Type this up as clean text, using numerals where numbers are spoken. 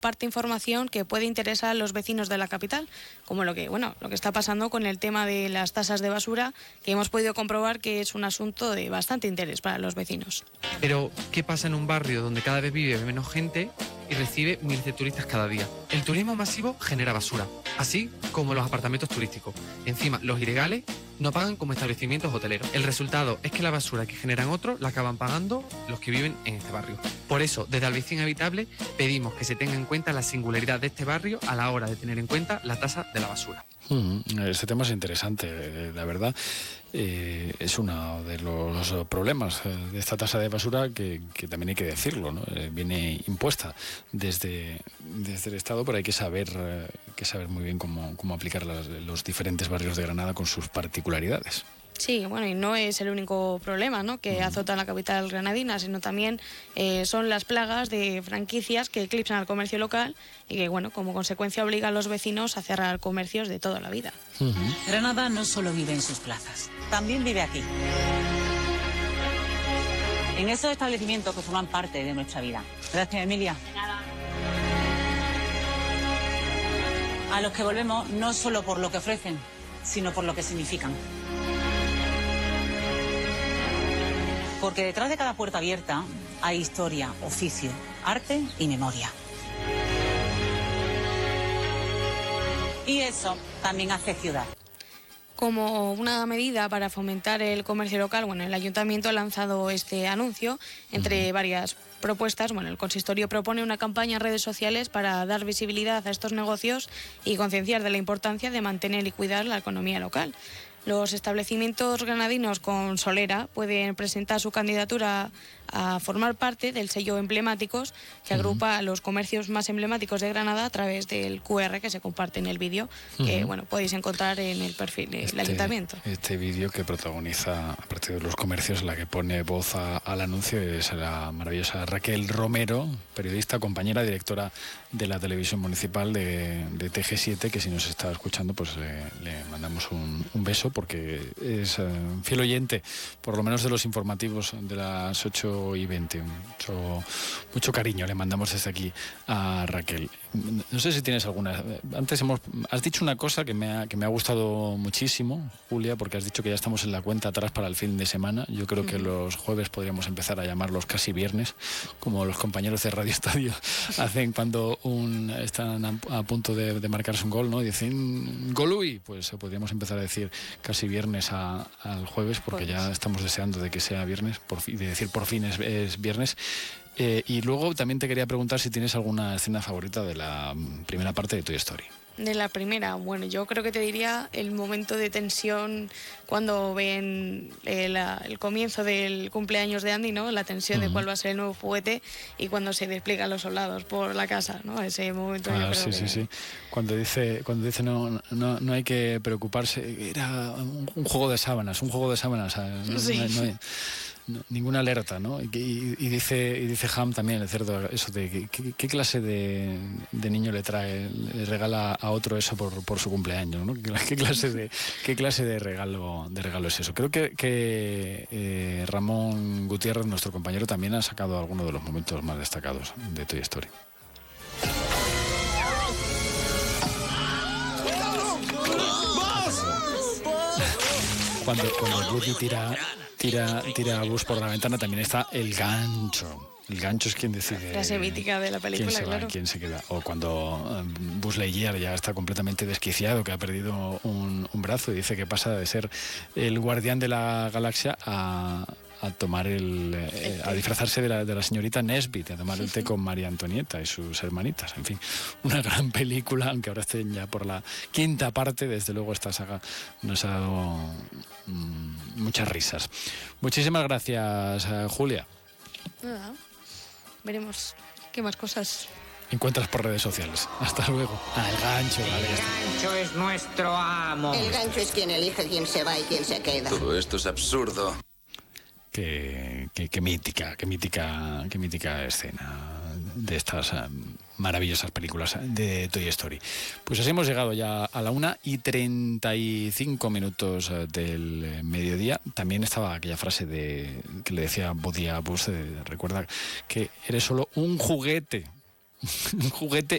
comparte información que puede interesar a los vecinos de la capital, como lo que está pasando con el tema de las tasas de basura, que hemos podido comprobar que es un asunto de bastante interés para los vecinos. Pero, ¿qué pasa en un barrio donde cada vez vive menos gente y recibe miles de turistas cada día? El turismo masivo genera basura, así como los apartamentos turísticos. Encima, los ilegales no pagan como establecimientos hoteleros. El resultado es que la basura que generan otros la acaban pagando los que viven en este barrio. Por eso, desde Albaicín Habitable pedimos que se tenga en cuenta la singularidad de este barrio a la hora de tener en cuenta la tasa de la basura. Este tema es interesante, la verdad. Es uno de los problemas de esta tasa de basura que también hay que decirlo, ¿no? Viene impuesta desde el Estado, pero hay que saber muy bien cómo aplicar los diferentes barrios de Granada con sus particularidades. Sí, bueno, y no es el único problema, ¿no?, que azota la capital granadina, sino también son las plagas de franquicias que eclipsan al comercio local y que, bueno, como consecuencia obliga a los vecinos a cerrar comercios de toda la vida. Granada no solo vive en sus plazas, también vive aquí. En esos establecimientos que forman parte de nuestra vida. Gracias, Emilia. De nada. A los que volvemos no solo por lo que ofrecen, sino por lo que significan. Porque detrás de cada puerta abierta hay historia, oficio, arte y memoria. Y eso también hace ciudad. Como una medida para fomentar el comercio local, bueno, el Ayuntamiento ha lanzado este anuncio entre varias propuestas. Bueno, el consistorio propone una campaña en redes sociales para dar visibilidad a estos negocios y concienciar de la importancia de mantener y cuidar la economía local. Los establecimientos granadinos con solera pueden presentar su candidatura a formar parte del sello emblemáticos que agrupa a los comercios más emblemáticos de Granada a través del QR que se comparte en el vídeo, que bueno, podéis encontrar en el perfil del Ayuntamiento. Este vídeo que protagoniza, aparte de los comercios, la que pone voz al anuncio es la maravillosa Raquel Romero, periodista, compañera, directora de la televisión municipal de TG7, que si nos está escuchando, pues le mandamos un beso, porque es fiel oyente, por lo menos de los informativos de las 8:20. Mucho cariño le mandamos desde aquí a Raquel. No sé si tienes alguna... Antes has dicho una cosa que me ha gustado muchísimo, Julia, porque has dicho que ya estamos en la cuenta atrás para el fin de semana. Yo creo que los jueves podríamos empezar a llamarlos casi viernes, como los compañeros de Radio Estadio hacen cuando están a punto de marcarse un gol, ¿no? Dicen Golui, pues podríamos empezar a decir casi viernes al jueves, porque ya estamos deseando de que sea viernes, de decir por fin es viernes. Y luego también te quería preguntar si tienes alguna escena favorita de la primera parte de Toy Story. De la primera, bueno, yo creo que te diría el momento de tensión cuando ven el comienzo del cumpleaños de Andy, ¿no? La tensión de cuál va a ser el nuevo juguete y cuando se despliegan los soldados por la casa, ¿no? Ese momento. Sí. Cuando dice no hay que preocuparse, era un juego de sábanas, ninguna alerta, ¿no? Y dice Ham también, el cerdo, eso de qué clase de niño le regala a otro eso por su cumpleaños, ¿no? ¿Qué clase de regalo es eso? Creo que Ramón Gutiérrez, nuestro compañero, también ha sacado algunos de los momentos más destacados de Toy Story. Cuando Woody tira a Buzz por la ventana, también está el gancho. El gancho es quien decide. La frase mítica de la película, claro. ¿Quién se queda? O cuando Buzz Lightyear ya está completamente desquiciado, que ha perdido un brazo y dice que pasa de ser el guardián de la galaxia a tomar a disfrazarse de la señorita Nesbit, a tomar el té con María Antonieta y sus hermanitas. En fin, una gran película, aunque ahora estén ya por la quinta parte. Desde luego esta saga nos ha dado muchas risas. Muchísimas gracias, Julia. Nada, veremos qué más cosas encuentras por redes sociales. Hasta luego. El gancho. El gancho es nuestro amo. El gancho es quien elige quién se va y quién se queda. Todo esto es absurdo. Qué mítica escena de estas maravillosas películas de Toy Story. Pues así hemos llegado ya a la 1:35 del mediodía. También estaba aquella frase que le decía Woody a Buzz, recuerda que eres solo un juguete